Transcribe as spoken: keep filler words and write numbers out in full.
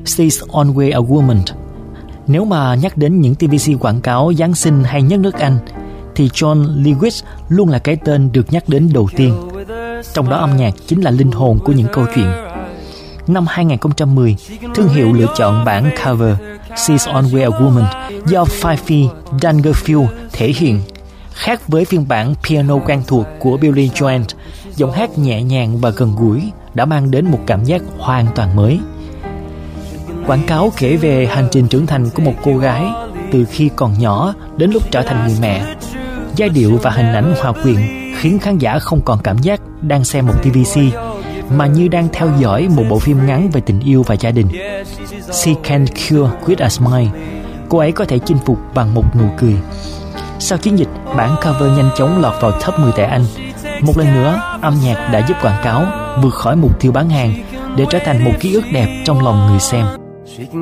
She's Always a Woman. Nếu mà nhắc đến những ti vi xi quảng cáo Giáng sinh hay nhất nước Anh, thì John Lewis luôn là cái tên được nhắc đến đầu tiên. Trong đó âm nhạc chính là linh hồn của những câu chuyện. Năm hai không một không, thương hiệu lựa chọn bản cover She's Always a Woman do Fife Dangerfield thể hiện. Khác với phiên bản piano quen thuộc của Billy Joel, giọng hát nhẹ nhàng và gần gũi đã mang đến một cảm giác hoàn toàn mới. Quảng cáo kể về hành trình trưởng thành của một cô gái từ khi còn nhỏ đến lúc trở thành người mẹ. Giai điệu và hình ảnh hòa quyện khiến khán giả không còn cảm giác đang xem một ti vi xi, mà như đang theo dõi một bộ phim ngắn về tình yêu và gia đình. She can cure with a smile. Cô ấy có thể chinh phục bằng một nụ cười. Sau chiến dịch, bản cover nhanh chóng lọt vào top mười tại Anh. Một lần nữa, âm nhạc đã giúp quảng cáo vượt khỏi mục tiêu bán hàng để trở thành một ký ức đẹp trong lòng người xem.